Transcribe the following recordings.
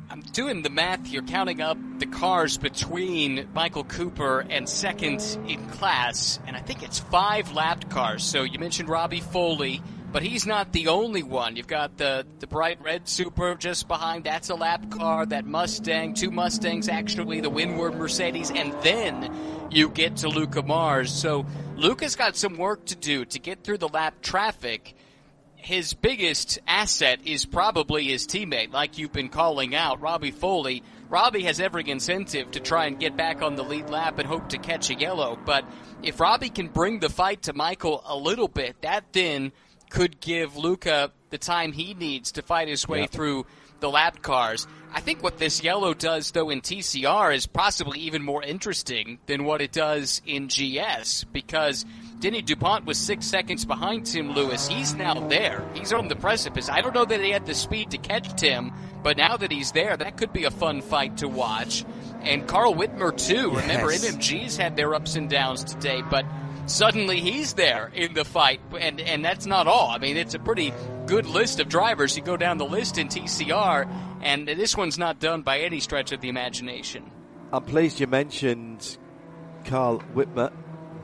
I'm doing the math here, counting up the cars between Michael Cooper and second in class, and I think it's 5 lapped cars. So you mentioned Robbie Foley, but he's not the only one. You've got the bright red Supra just behind. That's a lap car. That Mustang, 2 Mustangs actually, the Windward Mercedes, and then you get to Luca Mars. So Luca's got some work to do to get through the lap traffic. His biggest asset is probably his teammate, like you've been calling out, Robbie Foley. Robbie has every incentive to try and get back on the lead lap and hope to catch a yellow. But if Robbie can bring the fight to Michael a little bit, that then could give Luca the time he needs to fight his way through the lap cars. I think what this yellow does, though, in TCR is possibly even more interesting than what it does in GS, because Denny DuPont was 6 seconds behind Tim Lewis. He's now there. He's on the precipice. I don't know that he had the speed to catch Tim, but now that he's there, that could be a fun fight to watch. And Carl Whitmer, too. Yes. Remember, MMG's had their ups and downs today, but suddenly he's there in the fight, and that's not all. I mean, it's a pretty good list of drivers. You go down the list in TCR, and this one's not done by any stretch of the imagination. I'm pleased you mentioned Carl Whitmer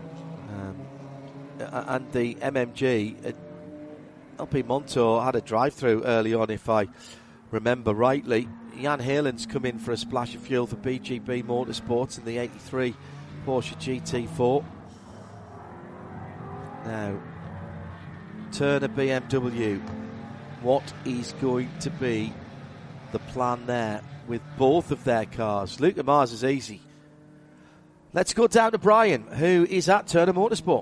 and the MMG. LP Montour had a drive-through early on, if I remember rightly. Jan Heerland's come in for a splash of fuel for BGB Motorsports in the 83 Porsche GT4. Now, Turner BMW, what is going to be the plan there with both of their cars? Luca Mars is easy. Let's go down to Brian, who is at Turner Motorsport.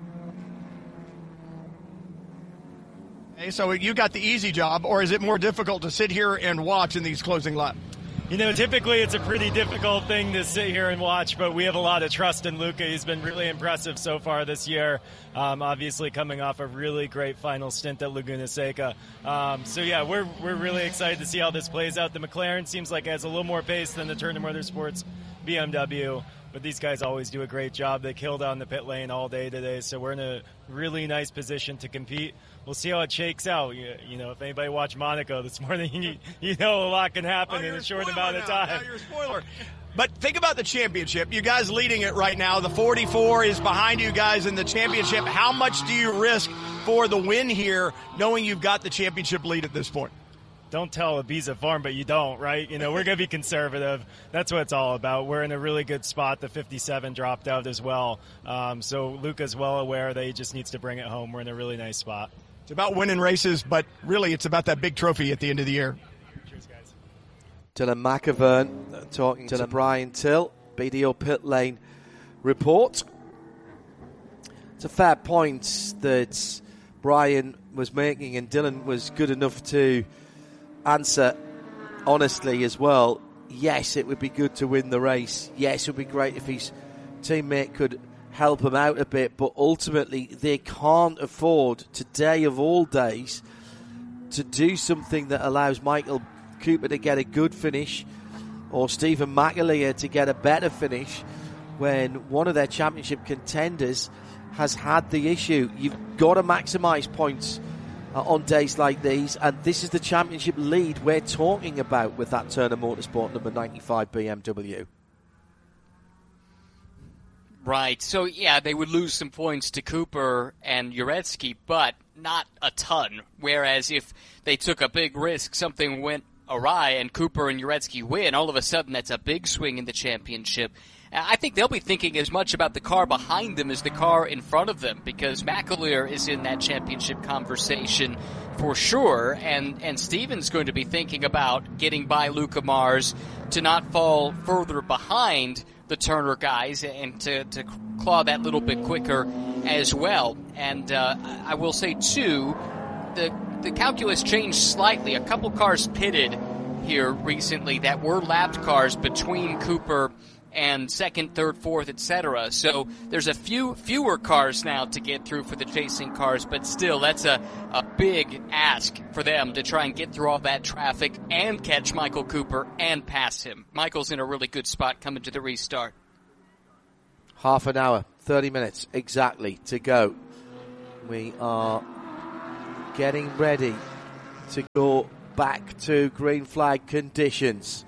Hey, so you got the easy job, or is it more difficult to sit here and watch in these closing laps? You know, typically it's a pretty difficult thing to sit here and watch, but we have a lot of trust in Luca. He's been really impressive so far this year, obviously coming off a really great final stint at Laguna Seca. So, yeah, we're really excited to see how this plays out. The McLaren seems like it has a little more pace than the Turner Motorsports BMW, but these guys always do a great job. They killed on the pit lane all day today, so we're in a really nice position to compete. We'll see how it shakes out. You know, if anybody watched Monaco this morning, you know a lot can happen in a short amount of time. Now you're a spoiler. But think about the championship. You guys leading it right now. The 44 is behind you guys in the championship. How much do you risk for the win here, knowing you've got the championship lead at this point? Don't tell Ibiza Farm, but you don't, right? You know, we're going to be conservative. That's what it's all about. We're in a really good spot. The 57 dropped out as well. So Luca's well aware that he just needs to bring it home. We're in a really nice spot. It's about winning races, but really it's about that big trophy at the end of the year. Cheers, guys. Dylan McAvern talking to Brian Till, BDO Pit Lane report. It's a fair point that Brian was making, and Dylan was good enough to answer honestly as well. Yes, it would be good to win the race. Yes, it would be great if his teammate could help him out a bit, but ultimately they can't afford, today of all days, to do something that allows Michael Cooper to get a good finish or Stephen McAleer to get a better finish when one of their championship contenders has had the issue. You've got to maximise points on days like these, and this is the championship lead we're talking about with that Turner Motorsport number 95 BMW. Right. So, yeah, they would lose some points to Cooper and Uretsky, but not a ton. Whereas if they took a big risk, something went awry, and Cooper and Uretsky win, all of a sudden that's a big swing in the championship. I think they'll be thinking as much about the car behind them as the car in front of them, because McAleer is in that championship conversation for sure, and Stephen's going to be thinking about getting by Luca Mars to not fall further behind the Turner guys and to claw that little bit quicker as well. And I will say, too, the calculus changed slightly. A couple cars pitted here recently that were lapped cars between Cooper and second, third, fourth, etc. So there's a fewer cars now to get through for the chasing cars, but still, that's a big ask for them to try and get through all that traffic and catch Michael Cooper and pass him. Michael's in a really good spot coming to the restart. Half an hour, 30 minutes exactly to go. We are getting ready to go back to green flag conditions.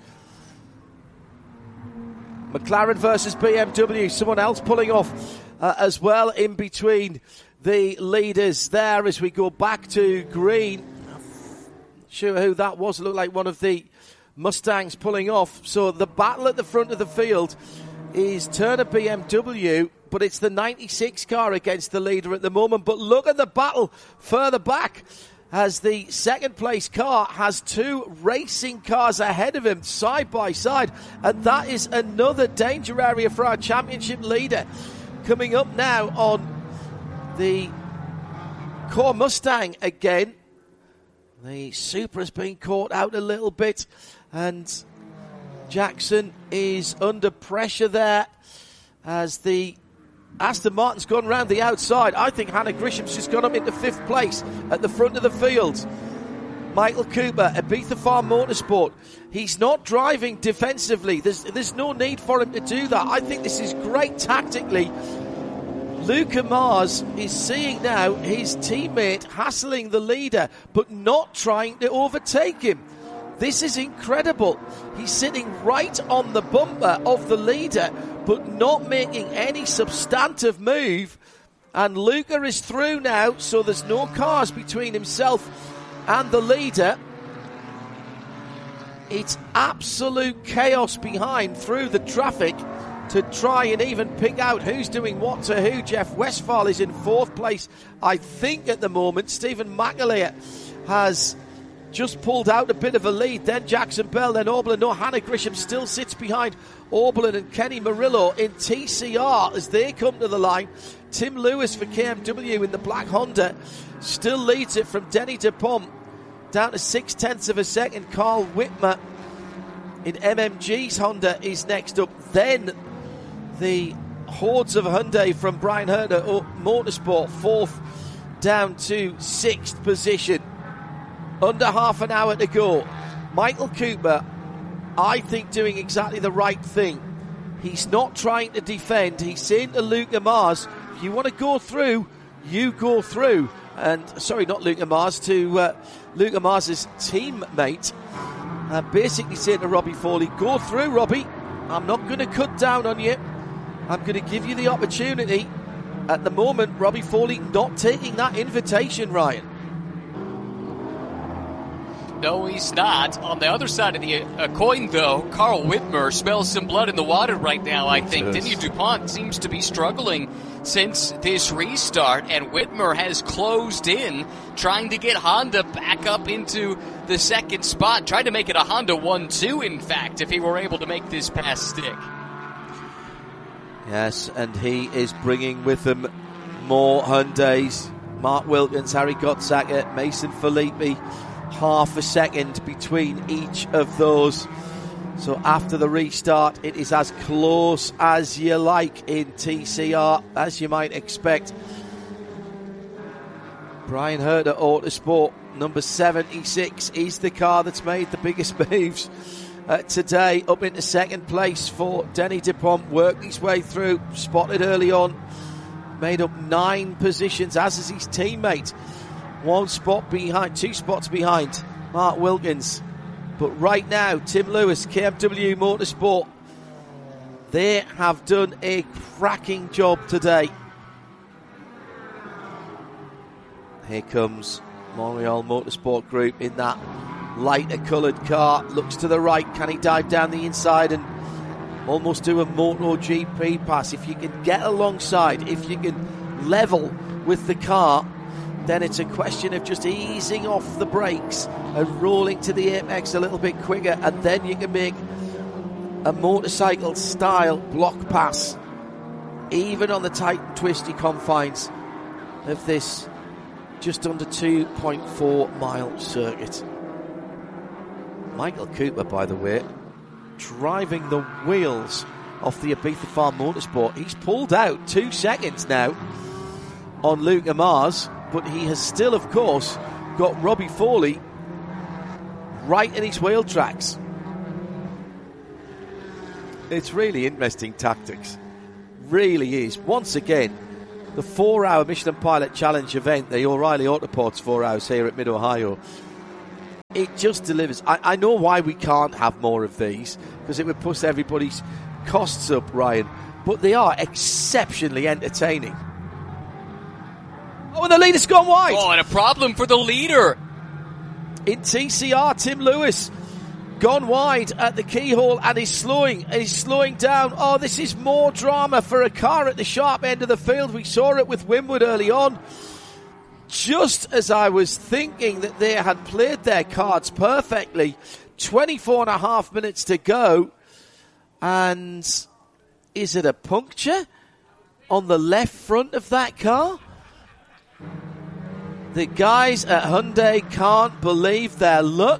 McLaren versus BMW, someone else pulling off as well in between the leaders there as we go back to green. Not sure who that was. It looked like one of the Mustangs pulling off. So the battle at the front of the field is Turner BMW, but it's the 96 car against the leader at the moment. But look at the battle further back as the second place car has two racing cars ahead of him side by side, and that is another danger area for our championship leader. Coming up now on the Core Mustang again. The Supra's been caught out a little bit, and Jackson is under pressure there as the Aston Martin's gone round the outside. I think Hannah Grisham's just gone up into 5th place at the front of the field. Michael Cooper, Ibiza Farm Motorsport. He's not driving defensively. There's no need for him to do that. I think this is great tactically. Luca Mars is seeing now his teammate hassling the leader, but not trying to overtake him. This is incredible. He's sitting right on the bumper of the leader, but not making any substantive move. And Luca is through now, so there's no cars between himself and the leader. It's absolute chaos behind through the traffic to try and even pick out who's doing what to who. Jeff Westphal is in 4th place, I think, at the moment. Stephen McAleer has just pulled out a bit of a lead. Then Jackson Bell, then Oberlin. No, Hannah Grisham still sits behind Oberlin and Kenny Murillo in TCR as they come to the line. Tim Lewis for KMW in the black Honda still leads it from Denny DePom down to 0.6 of a second. Carl Whitmer in MMG's Honda is next up. Then the hordes of Hyundai from Brian Herter Motorsport, 4th down to 6th position. Under half an hour to go. Michael Cooper, I think, doing exactly the right thing. He's not trying to defend. He's saying to Luca Mars, if you want to go through, you go through. And, sorry, not Luca Mars, to Luca Mars' teammate. Basically saying to Robbie Foley, go through, Robbie. I'm not going to cut down on you. I'm going to give you the opportunity. At the moment, Robbie Foley not taking that invitation, Ryan. No, he's not. On the other side of the coin, though, Carl Whitmer smells some blood in the water right now, I think. Denis DuPont seems to be struggling since this restart, and Whitmer has closed in, trying to get Honda back up into the second spot, trying to make it a Honda 1-2, in fact, if he were able to make this pass stick. Yes, and he is bringing with him more Hyundais. Mark Wilkins, Harry Gottsacker, Mason Filippi. Half a second between each of those. So after the restart, it is as close as you like in TCR, as you might expect. Brian Herter Autosport, number 76, is the car that's made the biggest moves today. Up into second place for Denny DePom, worked his way through, spotted early on, made up 9 positions, as is his teammate. 1 spot behind, 2 spots behind Mark Wilkins. But right now, Tim Lewis, KMW Motorsport, they have done a cracking job today. Here comes Montreal Motorsport Group in that lighter coloured car. Looks to the right. Can he dive down the inside and almost do a MotoGP pass? If you can get alongside, if you can level with the car, then it's a question of just easing off the brakes and rolling to the apex a little bit quicker, and then you can make a motorcycle style block pass even on the tight and twisty confines of this just under 2.4 mile circuit. Michael Cooper, by the way, driving the wheels off the Ibiza Farm Motorsport. He's pulled out 2 seconds now on Luca Mars, but he has still, of course, got Robbie Foley right in his wheel tracks. It's really interesting tactics. Really is. Once again, the 4-hour Michelin Pilot Challenge event, the O'Reilly Autoports 4 hours here at Mid-Ohio, It just delivers. I know why we can't have more of these, because it would push everybody's costs up, Ryan, but they are exceptionally entertaining. Oh, and the leader's gone wide. Oh, and a problem for the leader. In TCR, Tim Lewis gone wide at the keyhole and he's slowing down. Oh, this is more drama for a car at the sharp end of the field. We saw it with Winwood early on. Just as I was thinking that they had played their cards perfectly, 24 and a half minutes to go. And is it a puncture on the left front of that car? The guys at Hyundai can't believe their luck.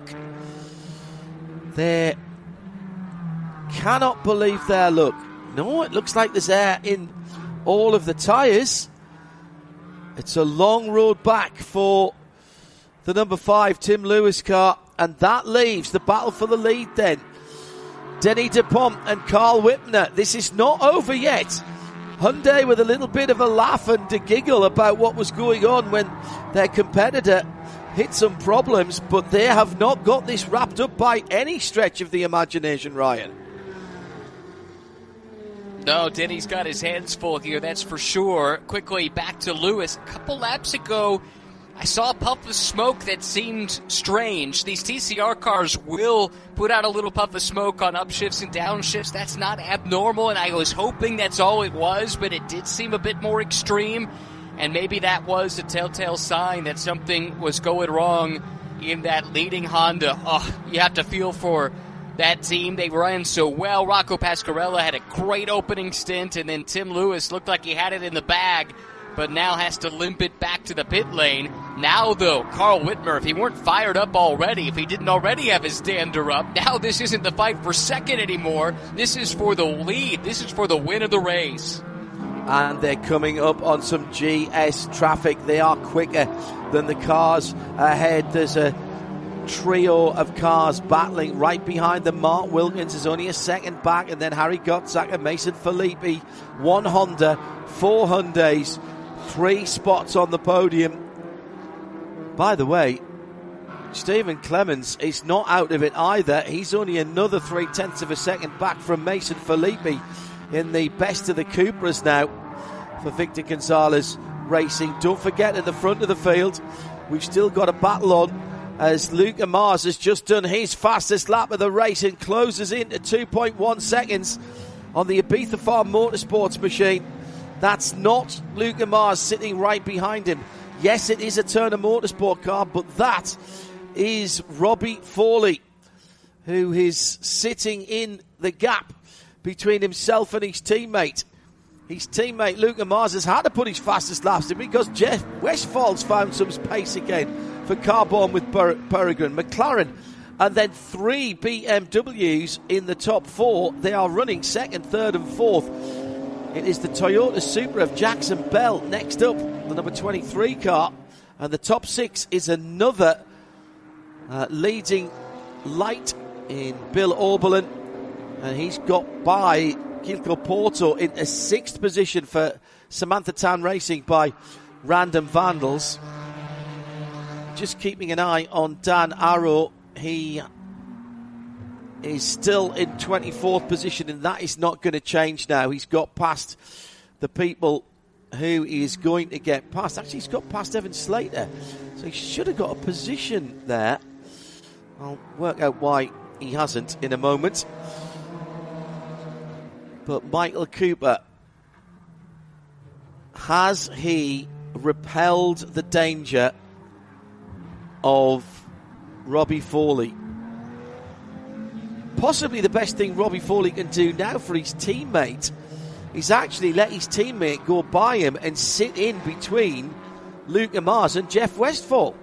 They cannot believe their luck. No, it looks like there's air in all of the tyres. It's a long road back for the number 5 Tim Lewis car, and that leaves the battle for the lead then. Denny DuPont and Carl Whitner. This is not over yet. Hyundai with a little bit of a laugh and a giggle about what was going on when their competitor hit some problems, but they have not got this wrapped up by any stretch of the imagination, Ryan. No, Denny's got his hands full here, that's for sure. Quickly back to Lewis. A couple laps ago, I saw a puff of smoke that seemed strange. These TCR cars will put out a little puff of smoke on upshifts and downshifts. That's not abnormal, and I was hoping that's all it was, but it did seem a bit more extreme. And maybe that was a telltale sign that something was going wrong in that leading Honda. Oh, you have to feel for that team. They ran so well. Rocco Pasquarella had a great opening stint, and then Tim Lewis looked like he had it in the bag, but now has to limp it back to the pit lane. Now, though, Carl Whitmer, if he weren't fired up already, if he didn't already have his dander up, now this isn't the fight for second anymore. This is for the lead. This is for the win of the race. And they're coming up on some GS traffic. They are quicker than the cars ahead. There's a trio of cars battling right behind them. Mark Wilkins is only a second back, and then Harry Gottsach and Mason Filippi. 1 Honda, 4 Hyundais, 3 spots on the podium. By the way, Stephen Clemens is not out of it either. He's only another 0.3 of a second back from Mason Filippi in the best of the Cupras now for Victor Gonzalez Racing. Don't forget, at the front of the field, we've still got a battle on as Luca Mars has just done his fastest lap of the race and closes in at 2.1 seconds on the Ibiza Farm Motorsports machine. That's not Luca Mars sitting right behind him. Yes, it is a Turner Motorsport car, but that is Robbie Foley, who is sitting in the gap between himself and his teammate. His teammate Luca Mars has had to put his fastest laps in because Jeff Westfall's found some pace again for Carbon with Peregrine. McLaren, and then 3 BMWs in the top 4. They are running second, third and fourth. It is the Toyota Supra of Jackson Bell next up, the number 23 car. And the top 6 is another leading light in Bill Oberlin. And he's got by Kilko Porto in a 6th position for Samantha Tan Racing by Random Vandals. Just keeping an eye on Dan Arrow. He is still in 24th position, and that is not going to change now. He's got past the people who he is going to get past. Actually, he's got past Evan Slater, so he should have got a position there. I'll work out why he hasn't in a moment. But Michael Cooper, has he repelled the danger of Robbie Foley? Possibly the best thing Robbie Foley can do now for his teammate is actually let his teammate go by him and sit in between Luca Mars and Jeff Westphal.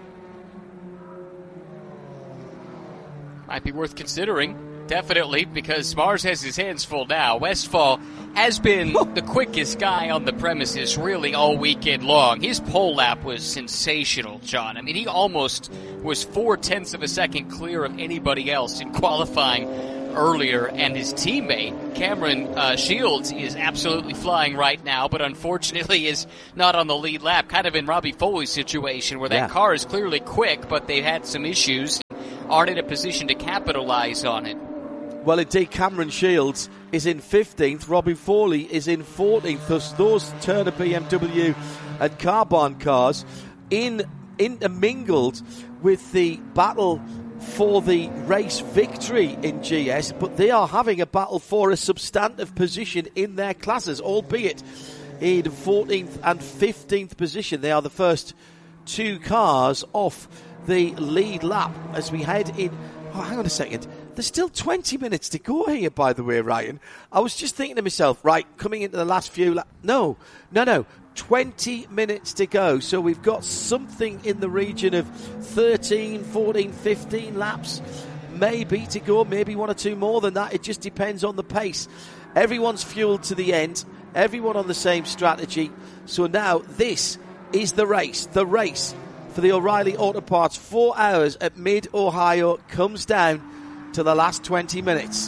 Might be worth considering. Definitely, because Mars has his hands full now. Westphal has been the quickest guy on the premises really all weekend long. His pole lap was sensational, John. I mean, he almost was 0.4 of a second clear of anybody else in qualifying earlier. And his teammate, Cameron Shields, is absolutely flying right now, but unfortunately is not on the lead lap. Kind of in Robbie Foley's situation where that car is clearly quick, but they've had some issues. aren't in a position to capitalize on it. Well, indeed, Cameron Shields is in 15th. Robin Foley is in 14th. Those Turner BMW and Carbon cars intermingled with the battle for the race victory in GS, but they are having a battle for a substantive position in their classes, albeit in 14th and 15th position. They are the first two cars off the lead lap as we head in. Oh, hang on a second. There's still 20 minutes to go here, by the way, Ryan. I was just thinking to myself, right, coming into the last few laps. No. 20 minutes to go. So we've got something in the region of 13, 14, 15 laps maybe to go, maybe one or two more than that. It just depends on the pace. Everyone's fueled to the end, everyone on the same strategy. So now this is the race for the O'Reilly Auto Parts 4 Hours at Mid-Ohio comes down to the last 20 minutes.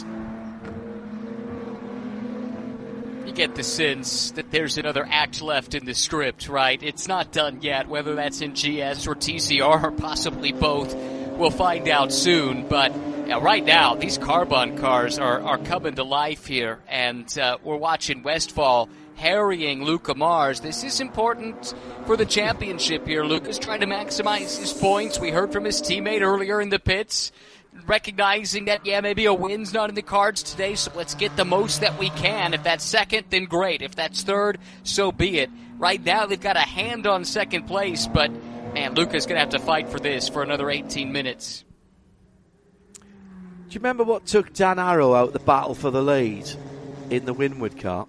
You get the sense that there's another act left in the script, right? It's not done yet, whether that's in GS or TCR or possibly both. We'll find out soon, but right now, these Carbon cars are coming to life here, and we're watching Westphal harrying Luca Mars. This is important for the championship here. Luca's trying to maximize his points. We heard from his teammate earlier in the pits, recognizing that, maybe a win's not in the cards today, so let's get the most that we can. If that's second, then great. If that's third, so be it. Right now, they've got a hand on second place, but, man, Luca's going to have to fight for this for another 18 minutes. Do you remember what took Dan Arrow out the battle for the lead in the Winward car?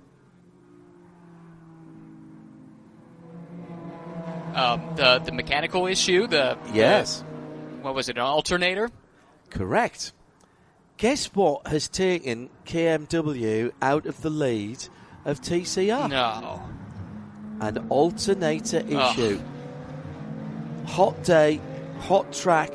The mechanical issue? Yes. What was it, an alternator? Correct. Guess what has taken KMW out of the lead of TCR? No. An alternator issue. Hot day, hot track,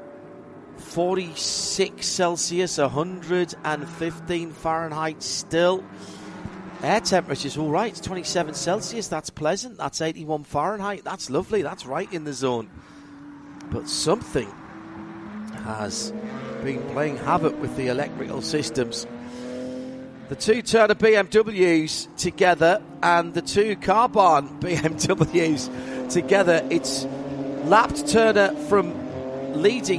46 Celsius, 115 Fahrenheit still. Air temperature's all right, it's 27 Celsius, that's pleasant, that's 81 Fahrenheit, that's lovely, that's right in the zone. But something has been playing havoc with the electrical systems. The two Turner BMWs together and the two Carbon BMWs together, it's lapped Turner from leading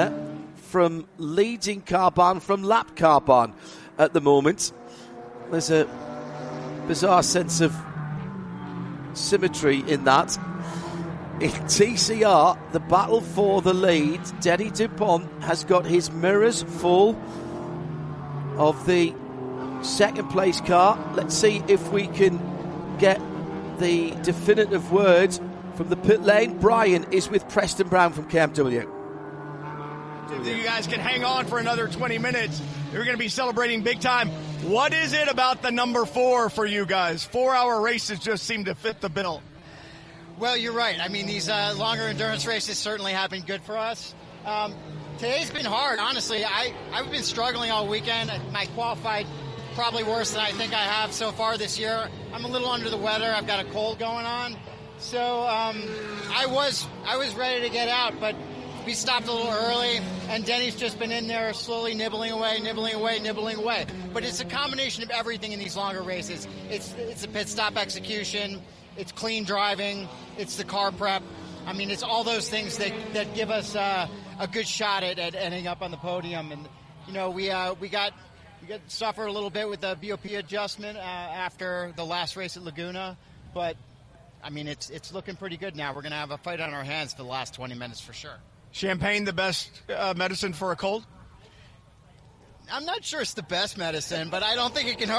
Carbon from lap Carbon at the moment. There's a bizarre sense of symmetry in that. In TCR, the battle for the lead, Denny Dupont has got his mirrors full of the second place car. Let's see if we can get the definitive word from the pit lane. Brian is with Preston Brown from KMW. You guys can hang on for another 20 minutes. You're going to be celebrating big time. What is it about the number 4 for you guys? 4-hour races just seem to fit the bill. Well, you're right. I mean, these longer endurance races certainly have been good for us. Today's been hard, honestly. I've been struggling all weekend. I qualified probably worse than I think I have so far this year. I'm a little under the weather. I've got a cold going on. So I was ready to get out, but we stopped a little early, and Denny's just been in there slowly nibbling away. But it's a combination of everything in these longer races. It's a pit stop execution. It's clean driving. It's the car prep. I mean, it's all those things that give us a good shot at ending up on the podium. And you know, we got suffer a little bit with the BOP adjustment after the last race at Laguna, but I mean, it's looking pretty good now. We're going to have a fight on our hands for the last 20 minutes for sure. Champagne, the best medicine for a cold? I'm not sure it's the best medicine, but I don't think it can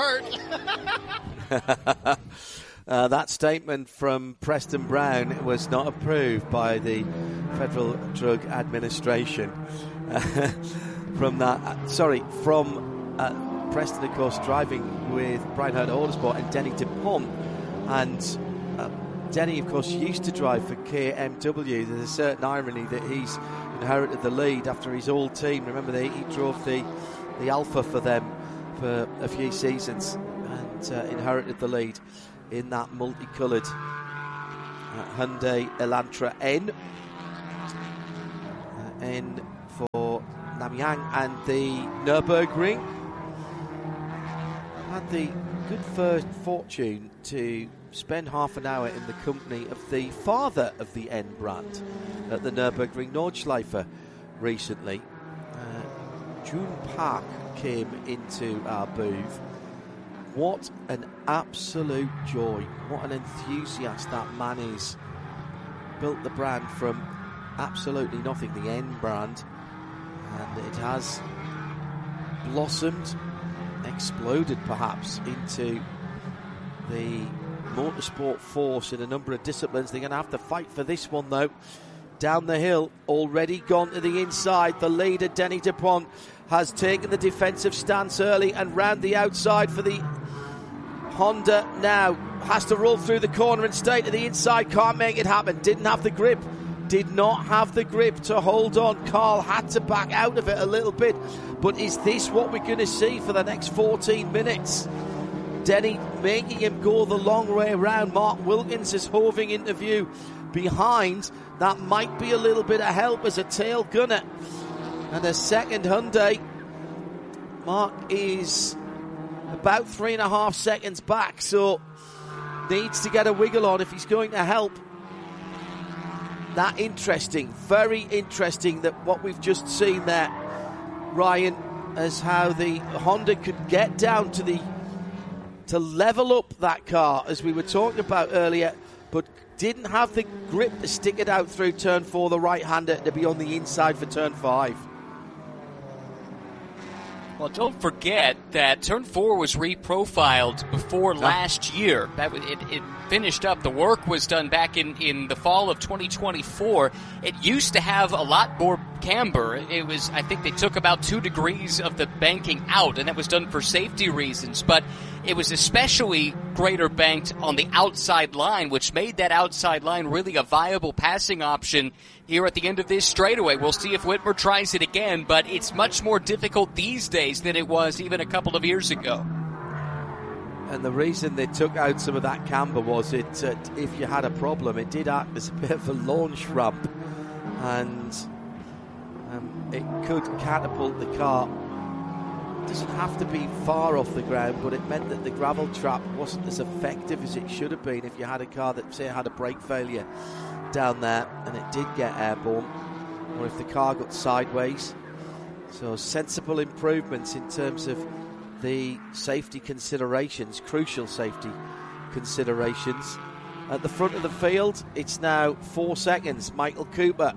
hurt. That statement from Preston Brown was not approved by the Federal Drug Administration. From Preston, of course, driving with Brian Hurt Autosport and Denny Dupont. And Denny, of course, used to drive for KMW. There's a certain irony that he's inherited the lead after his old team. Remember, he drove the Alpha for them for a few seasons and inherited the lead in that multicoloured Hyundai Elantra N. N for Namiang and the Nürburgring. Had the good fortune to spend half an hour in the company of the father of the N brand at the Nürburgring Nordschleife recently. Jun Park came into our booth. What an absolute joy. What an enthusiast that man is. Built the brand from absolutely nothing, the N brand, and it has blossomed, exploded perhaps into the motorsport force in a number of disciplines. They're going to have to fight for this one though. Down the hill, already gone to the inside. The leader, Denny Dupont, has taken the defensive stance early and round the outside for the Honda now. Has to roll through the corner and stay to the inside. Can't make it happen. Didn't have the grip. Did not have the grip to hold on. Carl had to back out of it a little bit. But is this what we're going to see for the next 14 minutes? Denny making him go the long way around. Mark Wilkins is hoving into view behind. That might be a little bit of help as a tail gunner. And a second Hyundai. Mark is about 3.5 seconds back, so needs to get a wiggle on if he's going to help. That interesting, very interesting that what we've just seen there, Ryan, as how the Honda could get down to level up that car, as we were talking about earlier, but didn't have the grip to stick it out through turn 4, the right-hander, to be on the inside for turn 5. Well, don't forget that Turn 4 was reprofiled before last year. It finished up. The work was done back in the fall of 2024. It used to have a lot more camber. I think they took about 2 degrees of the banking out, and that was done for safety reasons. But it was especially greater banked on the outside line, which made that outside line really a viable passing option here at the end of this straightaway. We'll see if Whitmer tries it again, but it's much more difficult these days than it was even a couple of years ago. And the reason they took out some of that camber was if you had a problem, it did act as a bit of a launch ramp, and it could catapult the car. It doesn't have to be far off the ground, but it meant that the gravel trap wasn't as effective as it should have been if you had a car that, say, had a brake failure down there and it did get airborne, or if the car got sideways. So sensible improvements in terms of the safety considerations, crucial safety considerations. At the front of the field, it's now 4 seconds. Michael Cooper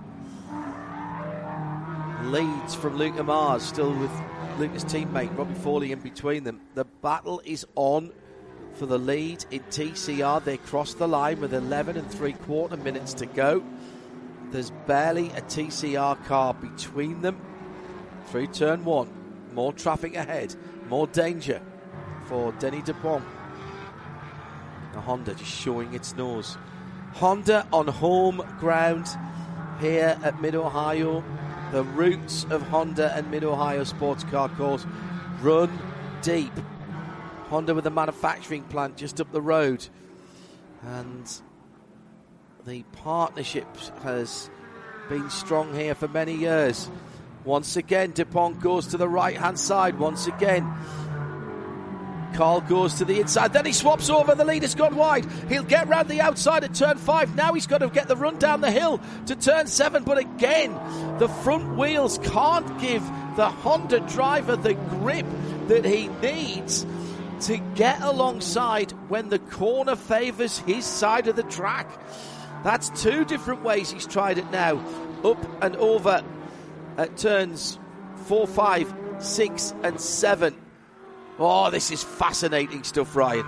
leads from Luca Mars, still with Luca's teammate Robbie Foley in between them. The battle is on for the lead in TCR. They cross the line with 11 3/4 minutes to go. There's barely a TCR car between them through turn 1. More traffic ahead, more danger for Denny Dupont. The Honda just showing its nose. Honda on home ground here at Mid-Ohio. The roots of Honda and Mid-Ohio Sports Car Course run deep. Honda with a manufacturing plant just up the road. And the partnership has been strong here for many years. Once again, Dupont goes to the right-hand side. Once again, Carl goes to the inside. Then he swaps over. The leader's gone wide. He'll get round the outside at turn 5. Now he's got to get the run down the hill to turn 7. But again, the front wheels can't give the Honda driver the grip that he needs to get alongside when the corner favours his side of the track. That's 2 different ways he's tried it now. Up and over at turns 4, 5, 6 and 7. Oh, this is fascinating stuff, Ryan.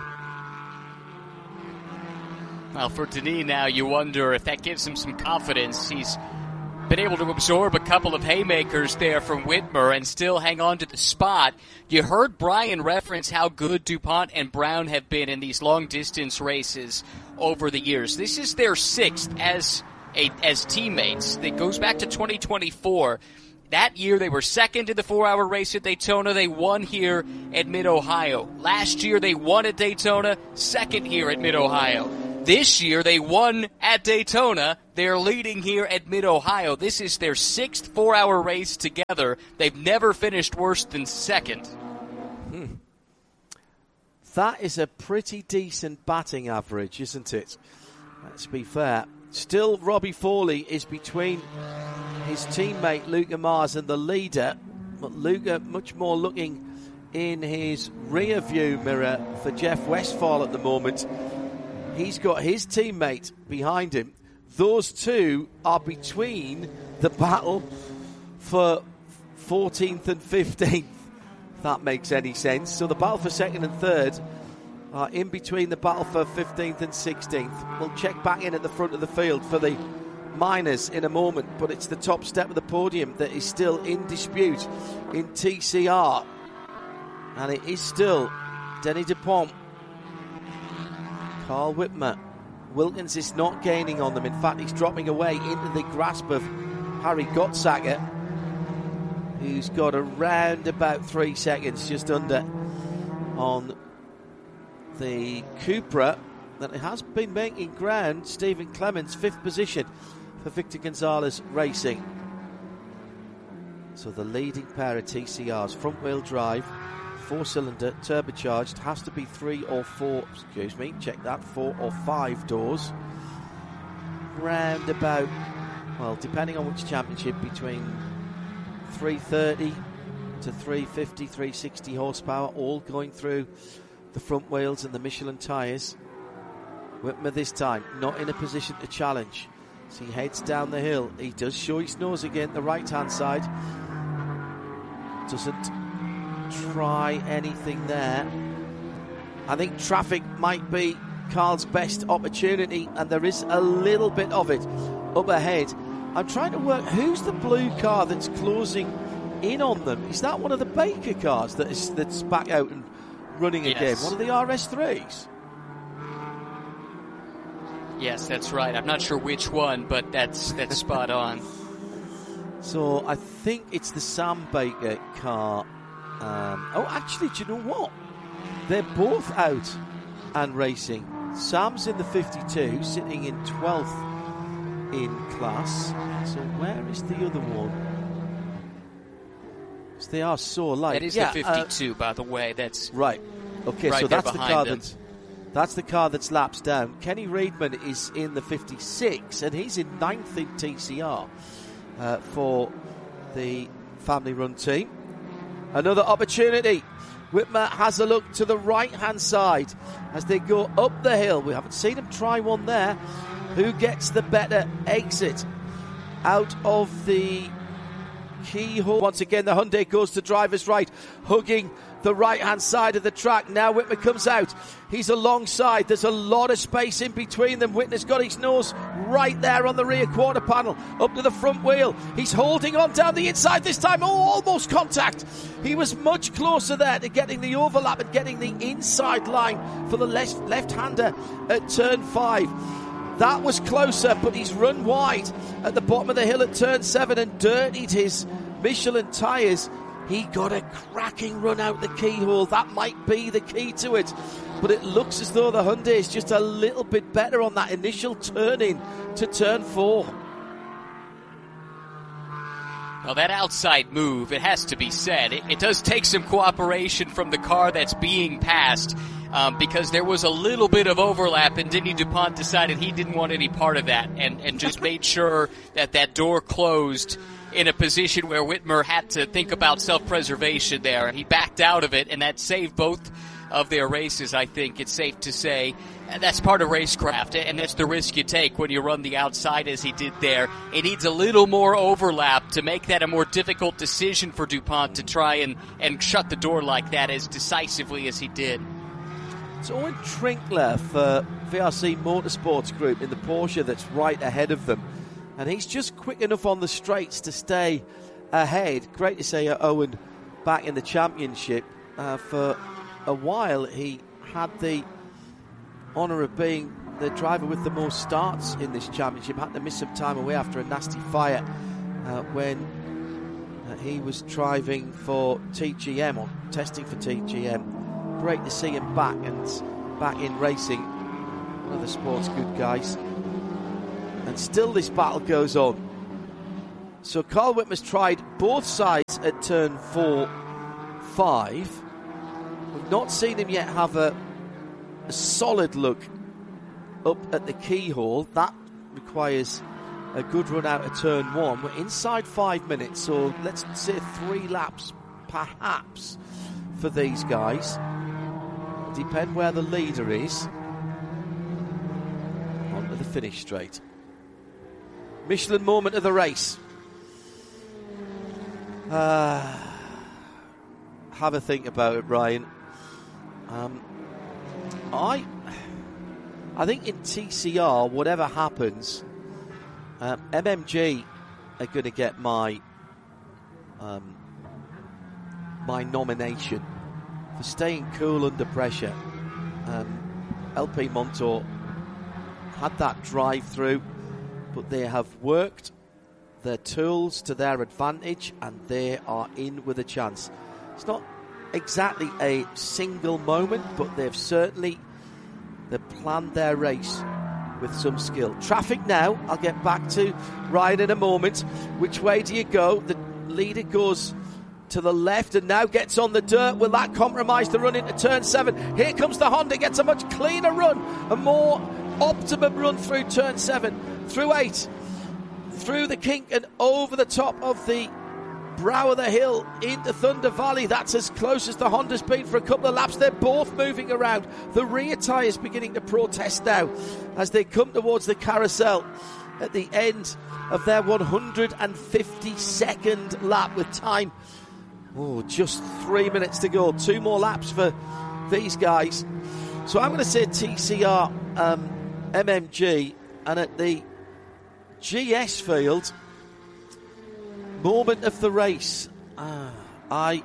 Well, for Denis now, you wonder if that gives him some confidence. He's been able to absorb a couple of haymakers there from Whitmer and still hang on to the spot. You heard Brian reference how good DuPont and Brown have been in these long-distance races over the years. This is their 6th as teammates. It goes back to 2024. That year, they were 2nd in the 4-hour race at Daytona. They won here at Mid-Ohio. Last year, they won at Daytona, 2nd here at Mid-Ohio. This year, they won at Daytona. They're leading here at Mid-Ohio. This is their 6th 4-hour race together. They've never finished worse than second. That is a pretty decent batting average, isn't it? Let's be fair. Still, Robbie Foley is between his teammate Luca Mars and the leader, but Luca much more looking in his rear view mirror for Jeff Westphal at the moment. He's got his teammate behind him. Those two are between the battle for 14th and 15th, if that makes any sense. So the battle for 2nd and 3rd are in between the battle for 15th and 16th. We'll check back in at the front of the field for the minors in a moment, but it's the top step of the podium that is still in dispute in TCR. And it is still Denny DuPont, Carl Whitmer. Wilkins is not gaining on them. In fact, he's dropping away into the grasp of Harry Gottsager, who's got around about 3 seconds, just under, on the Cupra that has been making ground. Stephen Clements, 5th position for Victor Gonzalez Racing. So the leading pair of TCRs, front-wheel drive, 4-cylinder, turbocharged, has to be 3 or 4, check that, 4 or 5 doors. Round about, well, depending on which championship, between 330 to 350, 360 horsepower, all going through the front wheels and the Michelin tyres. Whitmer this time not in a position to challenge. So he heads down the hill. He does show his nose again, the right-hand side. Doesn't try anything there. I think traffic might be Carl's best opportunity, and there is a little bit of it up ahead. I'm trying to work who's the blue car that's closing in on them. Is that one of the Baker cars that's back out and running again? One of the RS3s? Yes, that's right. I'm not sure which one, but that's spot on. So I think it's the Sam Baker car. Actually, do you know what? They're both out and racing. Sam's in the 52, sitting in 12th in class. So where is the other one? So they are so alike. That is the 52, by the way. That's right. Okay, right, so that's the car them. that's the car that's lapsed down. Kenny Reedman is in the 56, and he's in 9th in TCR for the family-run team. Another opportunity. Whitmer has a look to the right-hand side as they go up the hill. We haven't seen him try one there. Who gets the better exit out of the keyhole? Once again, the Hyundai goes to driver's right, hugging the right-hand side of the track. Now Whitmer comes out. He's alongside. There's a lot of space in between them. Whitmer's got his nose right there on the rear quarter panel, up to the front wheel. He's holding on down the inside this time. Oh, almost contact. He was much closer there to getting the overlap and getting the inside line for the left-hander at turn 5. That was closer, but he's run wide at the bottom of the hill at turn 7 and dirtied his Michelin tyres. He got a cracking run out the keyhole. That might be the key to it. But it looks as though the Hyundai is just a little bit better on that initial turn-in to turn 4. Well, that outside move, it has to be said, it does take some cooperation from the car that's being passed, because there was a little bit of overlap, and Denny DuPont decided he didn't want any part of that, and just made sure that door closed in a position where Whitmer had to think about self-preservation there, and he backed out of it, and that saved both of their races, I think it's safe to say. And that's part of racecraft, and that's the risk you take when you run the outside as he did there. It needs a little more overlap to make that a more difficult decision for DuPont to try and shut the door like that as decisively as he did. It's Owen Trinkler for VRC Motorsports Group in the Porsche that's right ahead of them. And he's just quick enough on the straights to stay ahead. Great to see Owen back in the championship. For a while, he had the honour of being the driver with the most starts in this championship. Had to miss some time away after a nasty fire when he was driving for TGM, or testing for TGM. Great to see him back and back in racing one of the sport's good guys. And still this battle goes on. So Carl Whitmer's tried both sides at turn 4, 5. We've not seen him yet have a solid look up at the keyhole. That requires a good run out of turn 1. We're inside 5 minutes, so let's say 3 laps perhaps for these guys. Depend where the leader is. Onto the finish straight. Michelin moment of the race. Have a think about it, Ryan. I think in TCR, whatever happens, MMG are going to get my nomination for staying cool under pressure. LP Montour had that drive through, but they have worked their tools to their advantage and they are in with a chance. It's not exactly a single moment, but they've planned their race with some skill. Traffic now, I'll get back to Ryan in a moment. Which way do you go? The leader goes to the left and now gets on the dirt. Will that compromise the run into turn 7? Here comes the Honda, gets a much cleaner run, a more optimum run through turn 7, through 8, through the kink and over the top of the brow of the hill into Thunder Valley. That's as close as the Honda's been for a couple of laps. They're both moving around. The rear tyres beginning to protest now as they come towards the carousel at the end of their 152nd lap with time. Just 3 minutes to go. 2 more laps for these guys. So I'm going to say TCR MMG, and at the GS field, moment of the race. I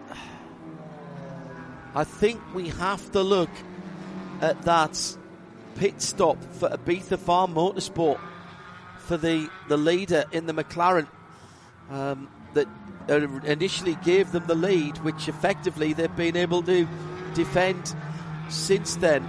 think we have to look at that pit stop for Ibiza Farm Motorsport for the leader in the McLaren that initially gave them the lead, which effectively they've been able to defend since then.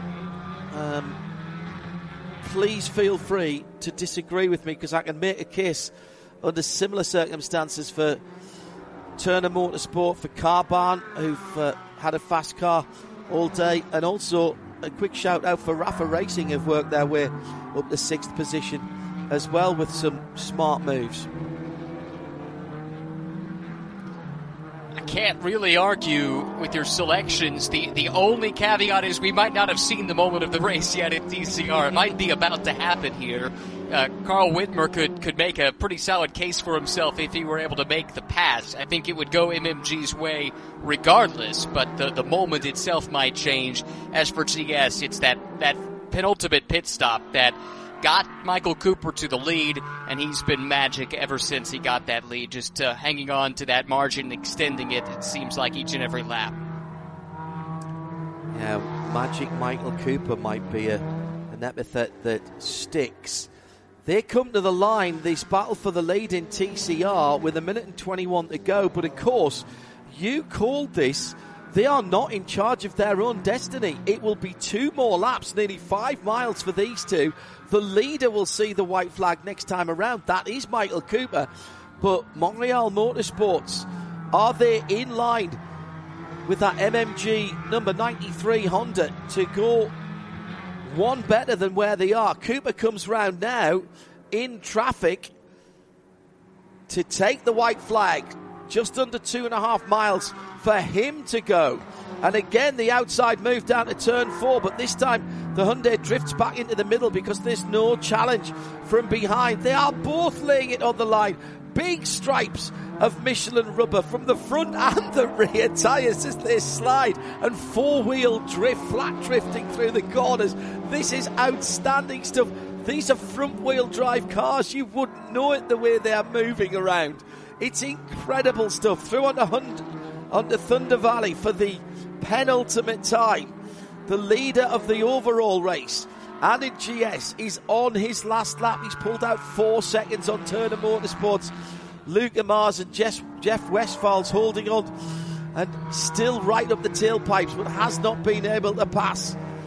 Please feel free to disagree with me, because I can make a case under similar circumstances for Turner Motorsport, for Carbarn, who've had a fast car all day, and also a quick shout out for Rafa Racing, who've worked their way up to 6th position as well with some smart moves. I can't really argue with your selections. The only caveat is we might not have seen the moment of the race yet at TCR. It might be about to happen here. Carl Whitmer could make a pretty solid case for himself if he were able to make the pass. I think it would go MMG's way regardless, but the moment itself might change. As for GS, it's that penultimate pit stop that got Michael Cooper to the lead, and he's been magic ever since he got that lead, just hanging on to that margin, extending it seems like each and every lap. Yeah, Magic Michael Cooper might be an epithet that sticks. They come to the line, this battle for the lead in TCR, with 1 minute and 21 to go, but of course, you called this. They are not in charge of their own destiny. It will be 2 more laps, nearly 5 miles for these two. The leader will see the white flag next time around. That is Michael Cooper. But Montreal Motorsports, are they in line with that MMG number 93 Honda to go one better than where they are? Cooper comes round now in traffic to take the white flag. Just under 2.5 miles for him to go. And again, the outside move down to turn 4, but this time the Hyundai drifts back into the middle because there's no challenge from behind. They are both laying it on the line. Big stripes of Michelin rubber from the front and the rear tyres as they slide, and 4-wheel drift, flat drifting through the corners. This is outstanding stuff. These are front-wheel drive cars. You wouldn't know it the way they are moving around. It's incredible stuff. Through onto Thunder Valley for the penultimate time. The leader of the overall race, and in GS, is on his last lap. He's pulled out 4 seconds on Turner Motorsports. Luca Mars and Jeff Westphal's holding on and still right up the tailpipes, but has not been able to pass.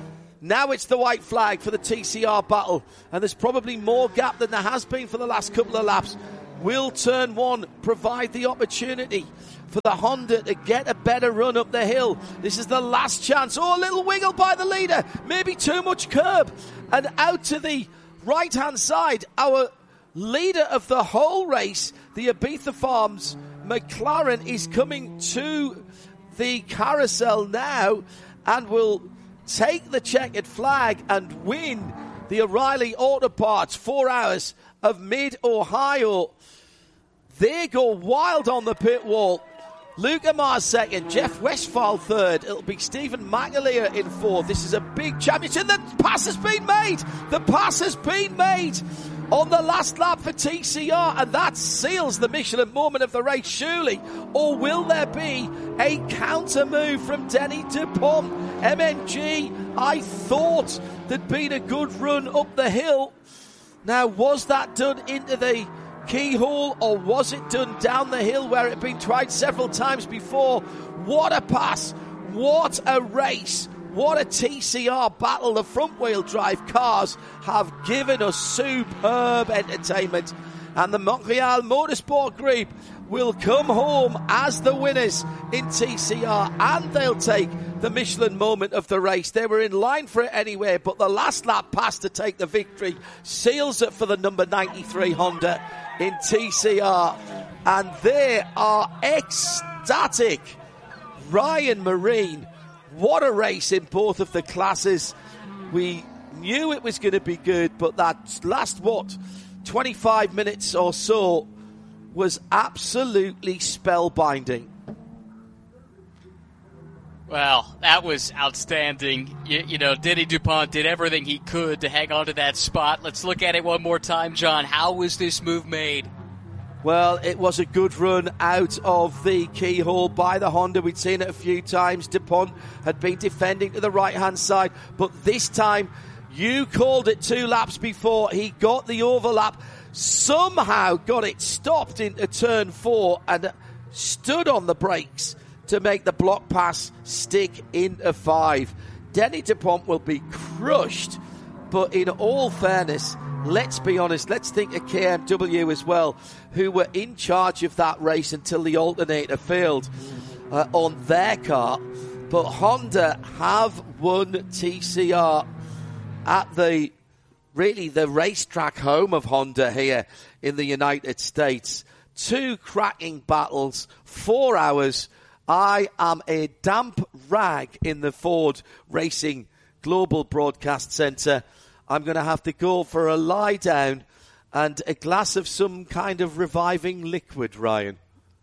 Now it's the white flag for the TCR battle, and there's probably more gap than there has been for the last couple of laps. Will turn one provide the opportunity for the Honda to get a better run up the hill? This is the last chance. Oh, a little wiggle by the leader. Maybe too much curb. And out to the right-hand side, our leader of the whole race, the Ibiza Farms McLaren, is coming to the carousel now and will take the checkered flag and win the O'Reilly Auto Parts 4 Hours of Mid-Ohio. They go wild on the pit wall. Luke Amar's second, Jeff Westphal third. It'll be Stephen McAleer in fourth. This is a big championship. The pass has been made. The pass has been made on the last lap for TCR, and that seals the Michelin moment of the race, surely. Or will there be a counter move from Denny Dupont? MMG, I thought there'd been a good run up the hill. Now, was that done into the keyhole, or was it done down the hill where it had been tried several times before? What a pass, what a race, what a TCR battle. The front wheel drive cars have given us superb entertainment, and the Montreal Motorsport Group will come home as the winners in TCR, and they'll take the Michelin moment of the race. They were in line for it anyway, but the last lap pass to take the victory seals it for the number 93 Honda in TCR, and they are ecstatic. Ryan Marine, what a race in both of the classes. We knew it was going to be good, but that last 25 minutes or so was absolutely spellbinding. Well, that was outstanding. You know, Denny Dupont did everything he could to hang on to that spot. Let's look at it one more time, John. How was this move made? Well, it was a good run out of the keyhole by the Honda. We'd seen it a few times. Dupont had been defending to the right-hand side, but this time, you called it 2 laps before. He got the overlap, somehow got it stopped into turn 4 and stood on the brakes to make the block pass stick into 5. Denny Dupont will be crushed, but in all fairness, let's be honest, let's think of KMW as well, who were in charge of that race until the alternator failed on their car. But Honda have won TCR at the racetrack home of Honda here in the United States. 2 cracking battles, 4 hours. I am a damp rag in the Ford Racing Global Broadcast Centre. I'm going to have to go for a lie down and a glass of some kind of reviving liquid, Ryan.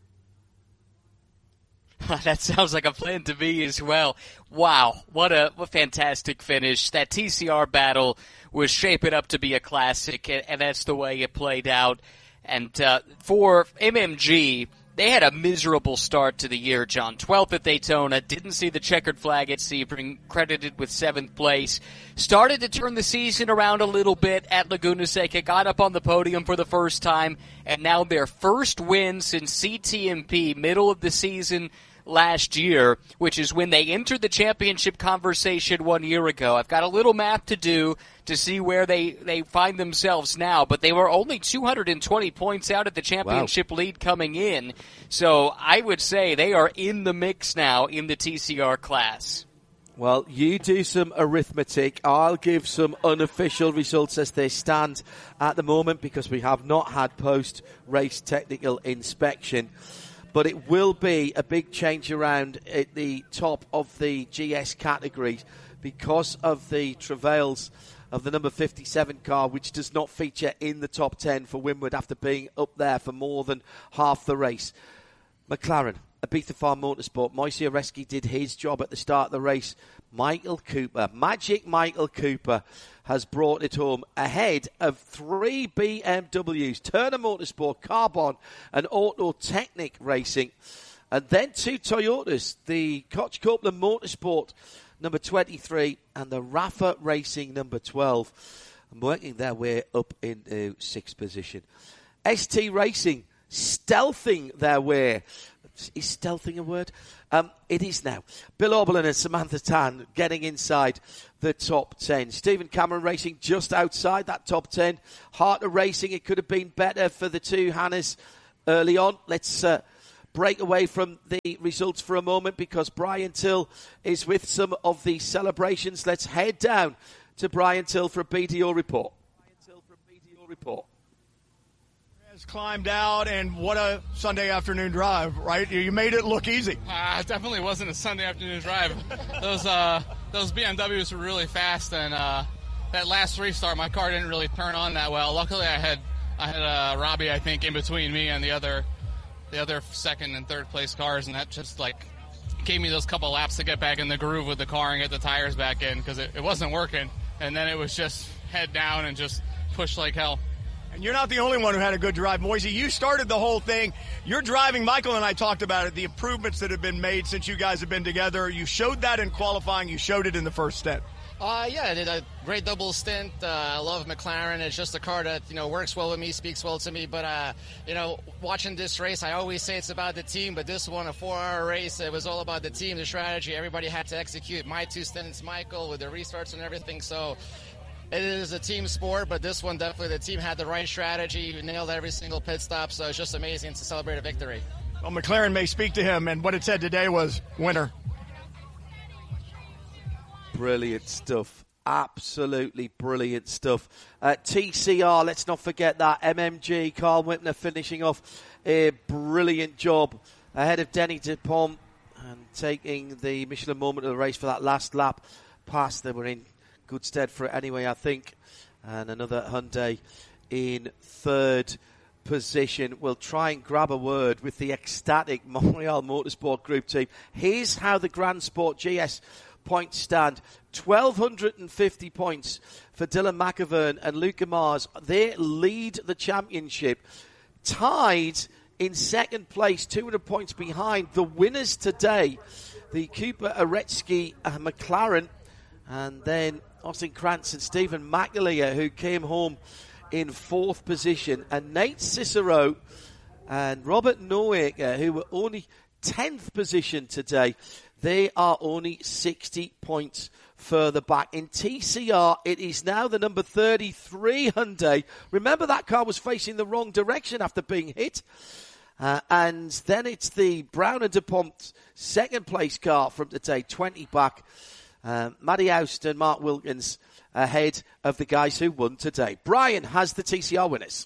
That sounds like a plan to me as well. Wow, what a fantastic finish. That TCR battle was shaping up to be a classic, and that's the way it played out. And for MMG, they had a miserable start to the year, John. 12th at Daytona, didn't see the checkered flag at Sebring, credited with 7th place. Started to turn the season around a little bit at Laguna Seca, got up on the podium for the first time, and now their first win since CTMP, middle of the season last year, which is when they entered the championship conversation 1 year ago. I've got a little map to do to see where they find themselves now, but they were only 220 points out at the championship lead coming in. So I would say they are in the mix now in the TCR class. Well, you do some arithmetic. I'll give some unofficial results as they stand at the moment, because we have not had post-race technical inspection. But it will be a big change around at the top of the GS category because of the travails of the number 57 car, which does not feature in the top 10 for Winward after being up there for more than half the race. McLaren, Ibiza Farm Motorsport, Moise Oreski did his job at the start of the race. Michael Cooper, Magic Michael Cooper, has brought it home ahead of 3 BMWs, Turner Motorsport, Carbon and Auto Technic Racing. And then 2 Toyotas, the Koch Copeland Motorsport number 23 and the Rafa Racing number 12, and working their way up into 6th position. ST Racing stealthing their way Is stealthing a word? It is now. Bill Oberlin and Samantha Tan getting inside the top 10. Stephen Cameron racing just outside that top 10. Harter racing, it could have been better for the two Hannahs early on. Let's break away from the results for a moment because Brian Till is with some of the celebrations. Let's head down to Brian Till for a BDO report. Climbed out, and what a Sunday afternoon drive, right? You made it look easy. It definitely wasn't a Sunday afternoon drive. Those BMWs were really fast, and that last restart, my car didn't really turn on that well. Luckily, I had Robbie, I think, in between me and the other second and third place cars, and that just gave me those couple laps to get back in the groove with the car and get the tires back in because it wasn't working, and then it was just head down and just push like hell. And you're not the only one who had a good drive, Moisey. You started the whole thing. You're driving. Michael and I talked about it, the improvements that have been made since you guys have been together. You showed that in qualifying. You showed it in the first stint. Yeah, I did a great double stint. I love McLaren. It's just a car that, works well with me, speaks well to me. But, watching this race, I always say it's about the team. But this one, a 4-hour race, it was all about the team, the strategy. Everybody had to execute. My two stints, Michael, with the restarts and everything. So it is a team sport, but this one definitely the team had the right strategy, nailed every single pit stop, so it's just amazing to celebrate a victory. Well, McLaren may speak to him, and what it said today was winner. Brilliant stuff. Absolutely brilliant stuff. TCR, let's not forget that. MMG, Carl Whitner finishing off a brilliant job ahead of Denny Dupont and taking the Michelin moment of the race for that last lap pass. They were in good stead for it anyway, I think. And another Hyundai in third position. We'll try and grab a word with the ecstatic Montreal Motorsport Group team. Here's how the Grand Sport GS points stand. 1,250 points for Dylan McIvern and Luca Mars. They lead the championship. Tied in second place, 200 points behind the winners today, the Cooper Aretsky McLaren, and then Austin Krantz and Stephen McAleer, who came home in fourth position, and Nate Cicero and Robert Noaker, who were only 10th position today. They are only 60 points further back. In TCR, it is now the number 33 Hyundai. Remember, that car was facing the wrong direction after being hit. And then it's the Brown and DuPont second place car from today, 20 back. Matty Oust and Mark Wilkins ahead of the guys who won today. Brian has the TCR winners.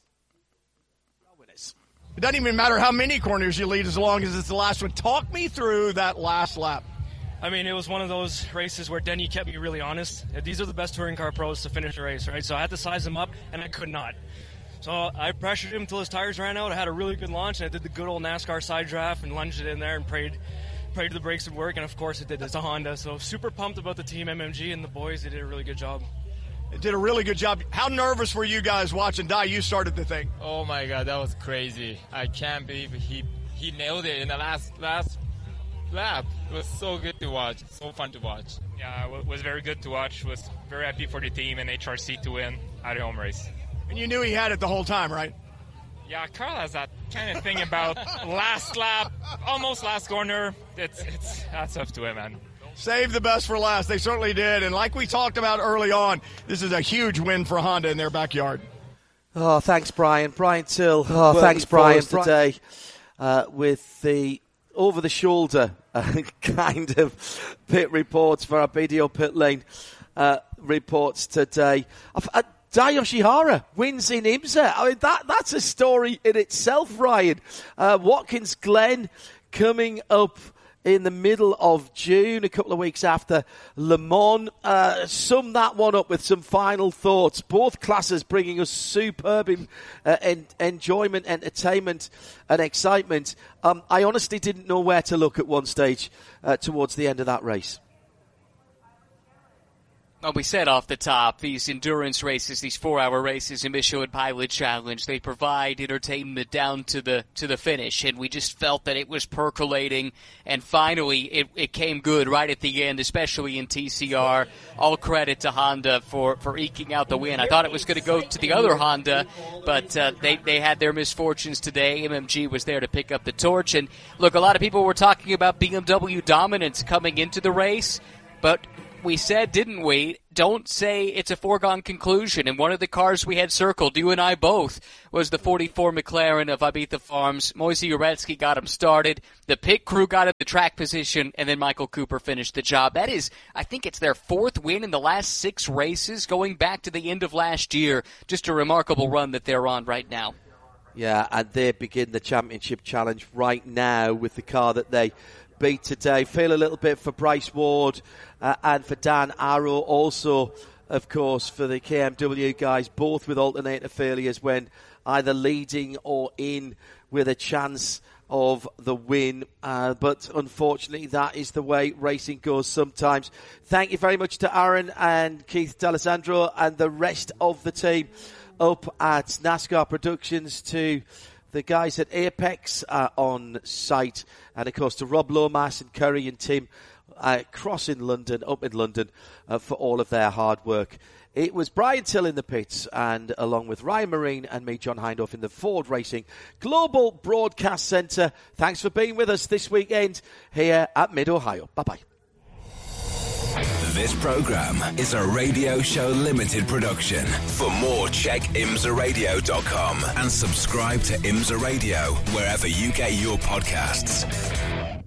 It doesn't even matter how many corners you lead as long as it's the last one. Talk me through that last lap. I mean, it was one of those races where Denny kept me really honest. These are the best touring car pros to finish a race, right? So I had to size him up, and I could not. So I pressured him until his tires ran out. I had a really good launch, and I did the good old NASCAR side draft and lunged it in there and prayed the brakes would work, and of course it did. It's a Honda, so super pumped about the team MMG and the boys. They did a really good job. It did a really good job. How nervous were you guys watching? Di, you started the thing. Oh my God, that was crazy. I can't believe he nailed it in the last lap. It was so good to watch, so fun to watch. Yeah, it was very good to watch. Was very happy for the team and HRC to win at a home race. And you knew he had it the whole time, right? Yeah, Carl has that kind of thing about last lap, almost last corner. That's up to him, man. Save the best for last. They certainly did. And like we talked about early on, this is a huge win for Honda in their backyard. Oh, thanks, Brian. Brian Till. Oh, thanks, Brian, today with the over-the-shoulder kind of pit reports for our BDO Pit Lane reports today. Dai Yoshihara wins in IMSA. I mean, that's a story in itself, Ryan. Watkins Glen coming up in the middle of June, a couple of weeks after Le Mans. Sum that one up with some final thoughts. Both classes bringing us superb enjoyment, entertainment, and excitement. I honestly didn't know where to look at one stage towards the end of that race. Well, we said off the top, these endurance races, these 4-hour races in Michelin Pilot Challenge, they provide entertainment down to the finish, and we just felt that it was percolating, and finally it came good right at the end, especially in TCR. All credit to Honda for eking out the win. I thought it was going to go to the other Honda, but they had their misfortunes today. MMG was there to pick up the torch, and look, a lot of people were talking about BMW dominance coming into the race, but we said, didn't we, don't say it's a foregone conclusion. And one of the cars we had circled, you and I both, was the 44 McLaren of Ibiza Farms. Moise Uretsky got him started. The pit crew got him the track position, and then Michael Cooper finished the job. That is, I think it's their 4th win in the last 6 races, going back to the end of last year. Just a remarkable run that they're on right now. Yeah, and they begin the championship challenge right now with the car that they beat today. Feel a little bit for Bryce Ward and for Dan Arrow, also, of course, for the KMW guys, both with alternator failures when either leading or in with a chance of the win. But unfortunately, that is the way racing goes sometimes. Thank you very much to Aaron and Keith D'Alessandro and the rest of the team up at NASCAR Productions, to the guys at Apex on site, and of course to Rob Lomas and Curry and Tim up in London for all of their hard work. It was Brian Till in the pits, and along with Ryan Marine and me, John Hindhaugh, in the Ford Racing Global Broadcast Centre. Thanks for being with us this weekend here at Mid-Ohio. Bye-bye. This program is a Radio Show Limited production. For more, check imsaradio.com and subscribe to IMSA Radio wherever you get your podcasts.